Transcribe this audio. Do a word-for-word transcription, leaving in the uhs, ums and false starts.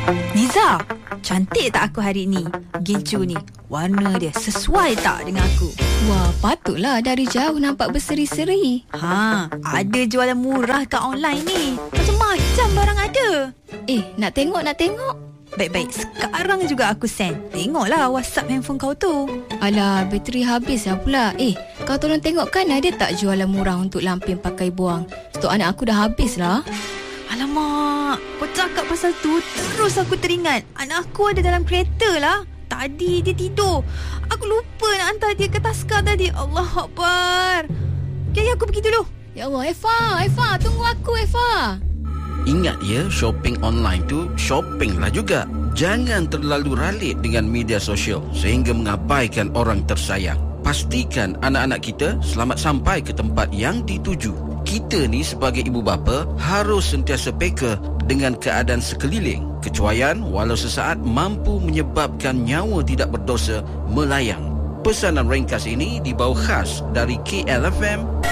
Niza, cantik tak aku hari ni? Gincu ni, warna dia sesuai tak dengan aku? Wah, patutlah dari jauh nampak berseri-seri. Ha, ada jualan murah kat online ni. Macam-macam barang ada. Eh, nak tengok, nak tengok. Baik-baik, sekarang juga aku send. Tengoklah WhatsApp handphone kau tu. Alah, bateri habis dah pula. Eh, kau tolong tengokkan ada tak jualan murah untuk lampin pakai buang. Stok anak aku dah habis lah. Alamak, kau cakap pasal tu, terus aku teringat. Anak aku ada dalam kereta lah. Tadi dia tidur. Aku lupa nak hantar dia ke taskar tadi. Allah Akbar. Okay, aku pergi dulu. Ya Allah, Eva, Eva, tunggu aku, Eva. Ingat ya, shopping online tu shopping lah juga. Jangan terlalu ralik dengan media sosial sehingga mengabaikan orang tersayang. Pastikan anak-anak kita selamat sampai ke tempat yang dituju. Kita ni sebagai ibu bapa harus sentiasa peka dengan keadaan sekeliling. Kecuaian walau sesaat mampu menyebabkan nyawa tidak berdosa melayang. Pesanan ringkas ini dibawa khas dari K L F M